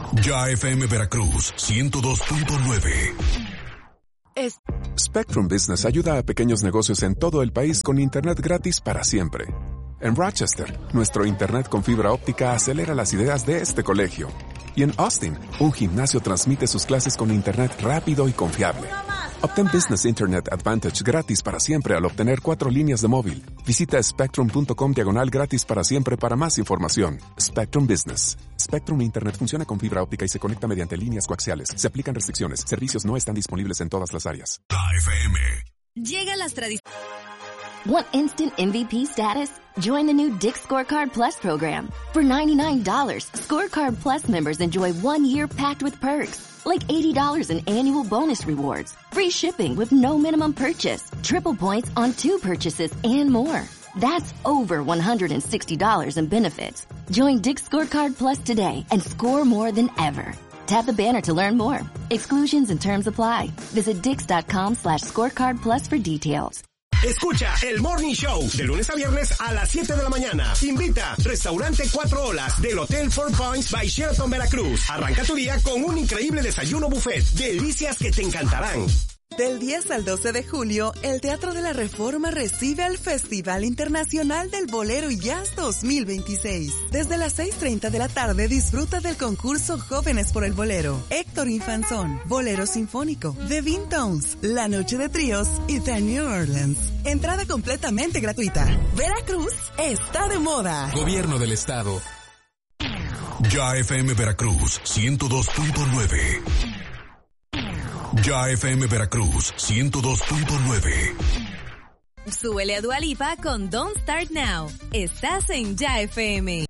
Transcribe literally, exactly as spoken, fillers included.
Ya F M Veracruz ciento dos punto nueve. Es... Spectrum Business ayuda a pequeños negocios en todo el país con internet gratis para siempre. En Rochester, nuestro internet con fibra óptica acelera las ideas de este colegio. Y en Austin, un gimnasio transmite sus clases con internet rápido y confiable. Obtén Business Internet Advantage gratis para siempre al obtener cuatro líneas de móvil. Visita spectrum.com diagonal gratis para siempre para más información. Spectrum Business. Spectrum Internet funciona con fibra óptica y se conecta mediante líneas coaxiales. Se aplican restricciones. Servicios no están disponibles en todas las áreas. La F M. Llega las tradiciones. Want instant M V P status? Join the new Dick's Scorecard Plus program. For ninety-nine dollars, Scorecard Plus members enjoy one year packed with perks, like eighty dollars in annual bonus rewards, free shipping with no minimum purchase, triple points on two purchases, and more. That's over one hundred sixty dollars in benefits. Join Dick's Scorecard Plus today and score more than ever. Tap the banner to learn more. Exclusions and terms apply. Visit dix.com slash scorecard plus for details. Escucha el Morning Show de lunes a viernes a las siete de la mañana. Invita Restaurante Cuatro Olas del Hotel Four Points by Sheraton Veracruz. Arranca tu día con un increíble desayuno buffet. Delicias que te encantarán. Del diez al doce de julio, el Teatro de la Reforma recibe al Festival Internacional del Bolero y Jazz dos mil veintiséis. Desde las seis treinta de la tarde disfruta del concurso Jóvenes por el Bolero, Héctor Infanzón, Bolero Sinfónico, The Vintones, La Noche de Tríos y The New Orleans. Entrada completamente gratuita. Veracruz está de moda. Gobierno del Estado. Ya F M Veracruz ciento dos punto nueve. Ya F M Veracruz ciento dos punto nueve. Súbele a Dua Lipa con Don't Start Now. Estás en Ya F M.